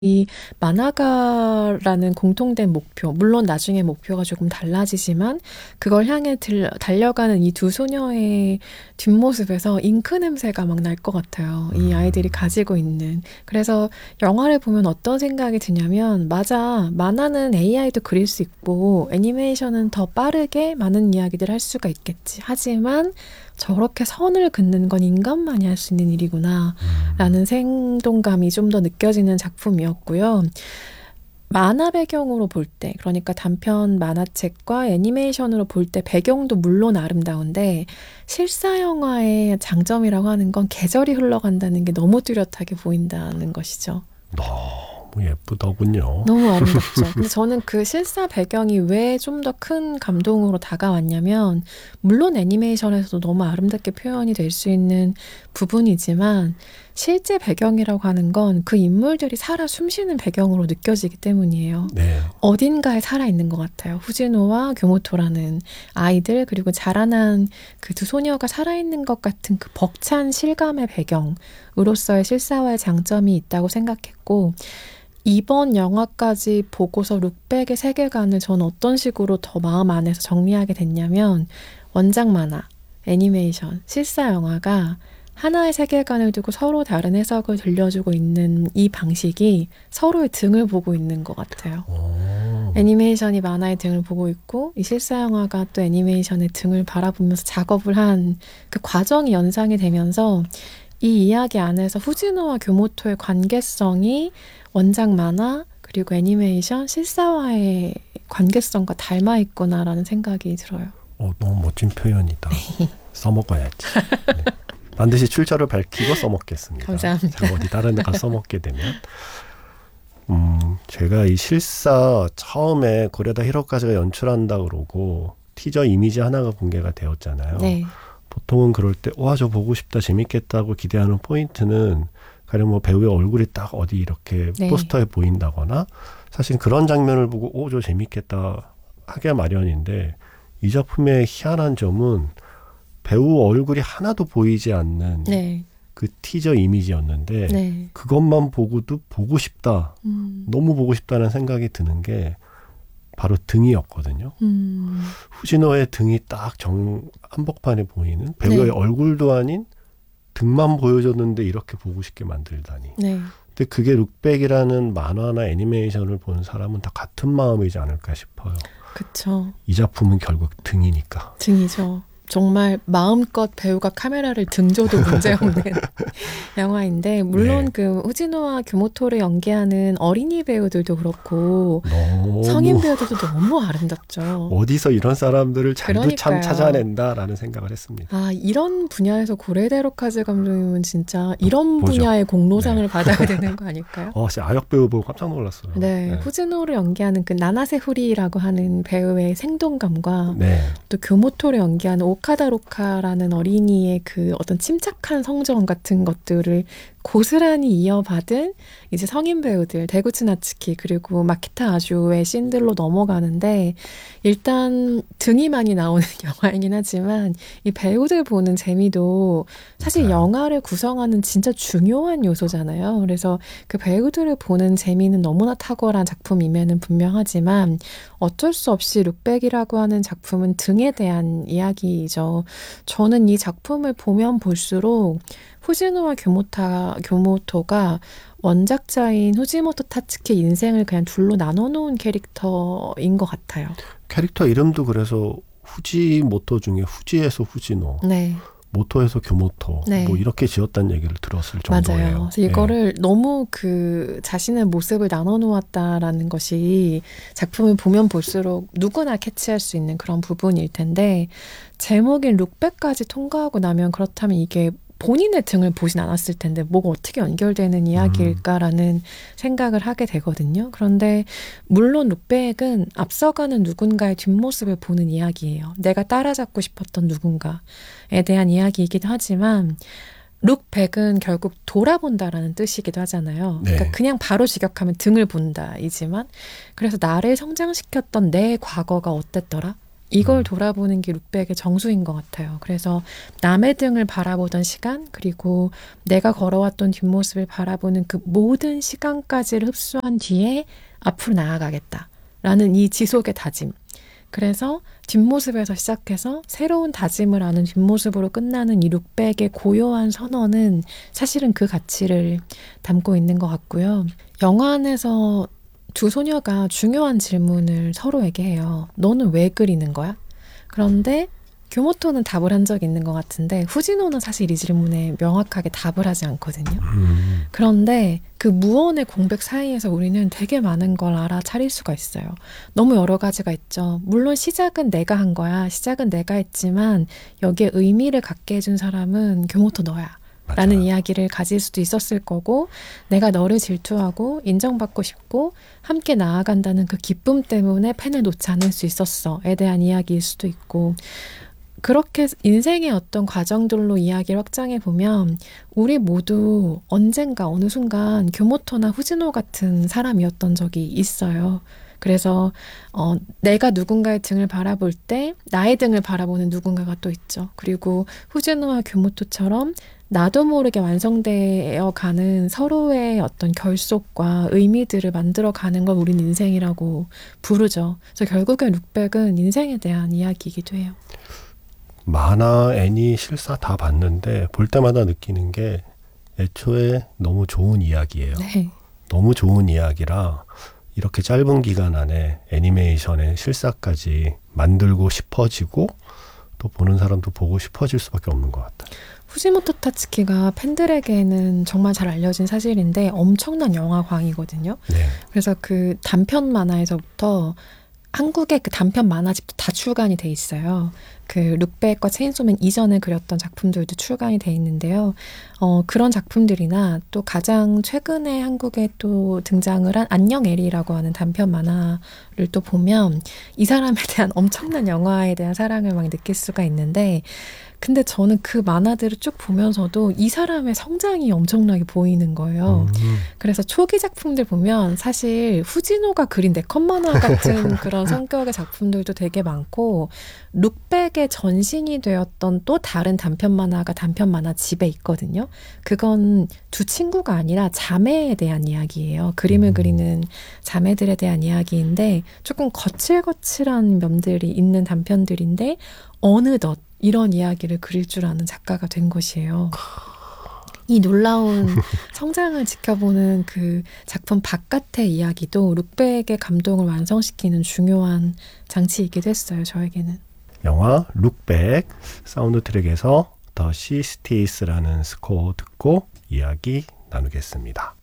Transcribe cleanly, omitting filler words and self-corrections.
이 만화가라는 공통된 목표, 물론 나중에 목표가 조금 달라지지만 그걸 향해 달려가는 이 두 소녀의 뒷모습에서 잉크 냄새가 막 날 것 같아요. 이 아이들이 가지고 있는. 그래서 영화를 보면 어떤 생각이 드냐면, 맞아, 만화는 AI도 그릴 수 있고 애니메이션은 더 빠르게 많은 이야기들을 할 수가 있겠지. 하지만 저렇게 선을 긋는 건 인간만이 할 수 있는 일이구나 라는 생동감이 좀 더 느껴지는 작품이었고요. 만화 배경으로 볼 때, 그러니까 단편 만화책과 애니메이션으로 볼 때 배경도 물론 아름다운데 실사 영화의 장점이라고 하는 건 계절이 흘러간다는 게 너무 뚜렷하게 보인다는 것이죠. 너무 예쁘더군요. 너무 아름답죠. 근데 저는 그 실사 배경이 왜 좀 더 큰 감동으로 다가왔냐면, 물론 애니메이션에서도 너무 아름답게 표현이 될 수 있는 부분이지만 실제 배경이라고 하는 건 그 인물들이 살아 숨쉬는 배경으로 느껴지기 때문이에요. 네. 어딘가에 살아있는 것 같아요. 후지노와 교모토라는 아이들, 그리고 자라난 그 두 소녀가 살아있는 것 같은 그 벅찬 실감의 배경으로서의 실사화의 장점이 있다고 생각했고, 이번 영화까지 보고서 룩백의 세계관을 저는 어떤 식으로 더 마음 안에서 정리하게 됐냐면, 원작 만화, 애니메이션, 실사 영화가 하나의 세계관을 두고 서로 다른 해석을 들려주고 있는 이 방식이 서로의 등을 보고 있는 것 같아요. 애니메이션이 만화의 등을 보고 있고, 이 실사 영화가 또 애니메이션의 등을 바라보면서 작업을 한 그 과정이 연상이 되면서 이 이야기 안에서 후지노와 교모토의 관계성이 원작 만화 그리고 애니메이션 실사화의 관계성과 닮아 있구나라는 생각이 들어요. 너무 멋진 표현이다. 써먹어야지. 네. 반드시 출처를 밝히고 써먹겠습니다. 감사합니다. 제가 어디 다른 데 가서 써먹게 되면. 제가 이 실사 처음에 고레다 히로카즈가 연출한다 그러고 티저 이미지 하나가 공개가 되었잖아요. 네. 보통은 그럴 때 와, 저 보고 싶다, 재밌겠다고 기대하는 포인트는 가령 뭐 배우의 얼굴이 딱 어디 이렇게 네. 포스터에 보인다거나, 사실 그런 장면을 보고 저 재밌겠다 하게 마련인데, 이 작품의 희한한 점은 배우 얼굴이 하나도 보이지 않는 네. 그 티저 이미지였는데 네. 그것만 보고도 보고 싶다, 너무 보고 싶다는 생각이 드는 게 바로 등이었거든요. 후지노의 등이 딱 한복판에 보이는, 배우의 네. 얼굴도 아닌 등만 보여줬는데 이렇게 보고 싶게 만들다니. 네. 근데 그게 룩백이라는 만화나 애니메이션을 보는 사람은 다 같은 마음이지 않을까 싶어요. 그쵸. 이 작품은 결국 등이니까. 등이죠. 정말 마음껏 배우가 카메라를 등져도 문제없는 영화인데, 물론 네. 그 후지노와 교모토를 연기하는 어린이 배우들도 그렇고 너무 성인 배우들도 너무 아름답죠. 어디서 이런 사람들을 잘도 참 그러니까요. 찾아낸다라는 생각을 했습니다. 아, 이런 분야에서 고레다 히로카즈 감독님은 진짜 이런 뭐죠? 분야의 공로상을 네. 받아야 되는 거 아닐까요? 진짜 아역 배우 보고 깜짝 놀랐어요. 네, 후지노를 연기하는 그 나나세 후리라고 하는 배우의 생동감과 네. 또 교모토를 연기하는 오카다 로카라는 어린이의 그 어떤 침착한 성정 같은 것들을 고스란히 이어받은 이제 성인 배우들, 데구치 나츠키 그리고 마키타 아주의 씬들로 넘어가는데, 일단 등이 많이 나오는 영화이긴 하지만 이 배우들 보는 재미도 사실 맞아요. 영화를 구성하는 진짜 중요한 요소잖아요. 그래서 그 배우들을 보는 재미는 너무나 탁월한 작품임에는 분명하지만, 어쩔 수 없이 룩백이라고 하는 작품은 등에 대한 이야기이죠. 저는 이 작품을 보면 볼수록 후지노와 교모토가 원작자인 후지모토 타츠키 인생을 그냥 둘로 나눠놓은 캐릭터인 것 같아요. 캐릭터 이름도 그래서 후지모토 중에 후지에서 후지노, 네. 모토에서 교모토, 네. 뭐 이렇게 지었다는 얘기를 들었을 정도예요. 맞아요. 그래서 이거를 너무 그 자신의 모습을 나눠놓았다라는 것이 작품을 보면 볼수록 누구나 캐치할 수 있는 그런 부분일 텐데, 제목인 룩백까지 통과하고 나면 그렇다면 이게 본인의 등을 보진 않았을 텐데 뭐가 어떻게 연결되는 이야기일까라는 생각을 하게 되거든요. 그런데 물론 룩백은 앞서가는 누군가의 뒷모습을 보는 이야기예요. 내가 따라잡고 싶었던 누군가에 대한 이야기이기도 하지만, 룩백은 결국 돌아본다라는 뜻이기도 하잖아요. 네. 그러니까 그냥 바로 직역하면 등을 본다이지만, 그래서 나를 성장시켰던 내 과거가 어땠더라? 이걸 돌아보는 게 룩백의 정수인 것 같아요. 그래서 남의 등을 바라보던 시간, 그리고 내가 걸어왔던 뒷모습을 바라보는 그 모든 시간까지를 흡수한 뒤에 앞으로 나아가겠다라는 이 지속의 다짐. 그래서 뒷모습에서 시작해서 새로운 다짐을 하는 뒷모습으로 끝나는 이 룩백의 고요한 선언은 사실은 그 가치를 담고 있는 것 같고요. 영화 안에서 두 소녀가 중요한 질문을 서로에게 해요. 너는 왜 그리는 거야? 그런데 교모토는 답을 한 적이 있는 것 같은데 후지노는 사실 이 질문에 명확하게 답을 하지 않거든요. 그런데 그 무언의 공백 사이에서 우리는 되게 많은 걸 알아차릴 수가 있어요. 너무 여러 가지가 있죠. 물론 시작은 내가 한 거야. 시작은 내가 했지만 여기에 의미를 갖게 해준 사람은 교모토 너야. 라는 맞아요. 이야기를 가질 수도 있었을 거고 내가 너를 질투하고 인정받고 싶고 함께 나아간다는 그 기쁨 때문에 펜을 놓지 않을 수 있었어에 대한 이야기일 수도 있고 그렇게 인생의 어떤 과정들로 이야기를 확장해 보면 우리 모두 언젠가 어느 순간 교모토나 후지노 같은 사람이었던 적이 있어요. 그래서 내가 누군가의 등을 바라볼 때 나의 등을 바라보는 누군가가 또 있죠. 그리고 후지노와 교모토처럼 나도 모르게 완성되어 가는 서로의 어떤 결속과 의미들을 만들어가는 걸 우린 인생이라고 부르죠. 그래서 결국엔 룩백은 인생에 대한 이야기이기도 해요. 만화, 애니, 실사 다 봤는데 볼 때마다 느끼는 게 애초에 너무 좋은 이야기예요. 네. 너무 좋은 이야기라 이렇게 짧은 기간 안에 애니메이션의 실사까지 만들고 싶어지고 또 보는 사람도 보고 싶어질 수밖에 없는 것 같아요. 후지모토 타츠키가 팬들에게는 정말 잘 알려진 사실인데 엄청난 영화광이거든요. 네. 그래서 그 단편 만화에서부터 한국의 그 단편 만화집도 다 출간이 돼 있어요. 그 룩백과 체인소맨 이전에 그렸던 작품들도 출간이 돼 있는데요. 그런 작품들이나 또 가장 최근에 한국에 또 등장을 한 안녕 에리라고 하는 단편 만화를 또 보면 이 사람에 대한 엄청난 영화에 대한 사랑을 막 느낄 수가 있는데 근데 저는 그 만화들을 쭉 보면서도 이 사람의 성장이 엄청나게 보이는 거예요. 그래서 초기 작품들 보면 사실 후지노가 그린 네컷 만화 같은 그런 성격의 작품들도 되게 많고 룩백의 전신이 되었던 또 다른 단편 만화가 단편 만화 집에 있거든요. 그건 두 친구가 아니라 자매에 대한 이야기예요. 그림을 그리는 자매들에 대한 이야기인데 조금 거칠거칠한 면들이 있는 단편들인데 어느덧 이런 이야기를 그릴 줄 아는 작가가 된 것이에요. 이 놀라운 성장을 지켜보는 그 작품 바깥의 이야기도 룩백의 감동을 완성시키는 중요한 장치이기도 했어요. 저에게는. 영화 룩백 사운드 트랙에서 더 시스티스라는 스코어 듣고 이야기 나누겠습니다.